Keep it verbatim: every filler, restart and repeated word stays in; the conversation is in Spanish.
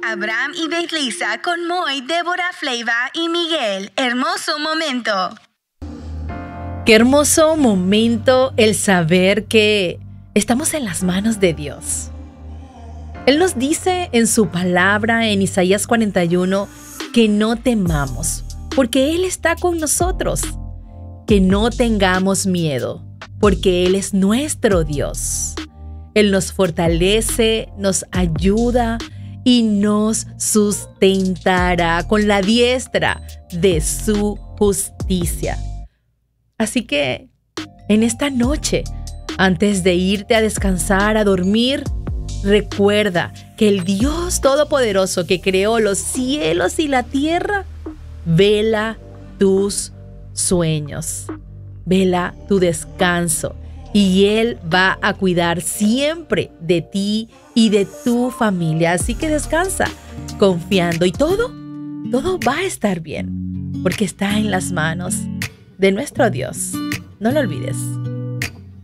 Abraham y Betlisa con Moy, Débora, Fleiva y Miguel. Hermoso momento. Qué hermoso momento el saber que estamos en las manos de Dios. Él nos dice en su palabra en Isaías cuarenta y uno que no temamos, porque Él está con nosotros. Que no tengamos miedo, porque Él es nuestro Dios. Él nos fortalece, nos ayuda y nos sustentará con la diestra de su justicia. Así que en esta noche, antes de irte a descansar, a dormir, recuerda que el Dios Todopoderoso que creó los cielos y la tierra, vela tus sueños, vela tu descanso, y Él va a cuidar siempre de ti y de tu familia. Así que descansa confiando, y todo, todo va a estar bien, porque está en las manos de nuestro Dios. No lo olvides.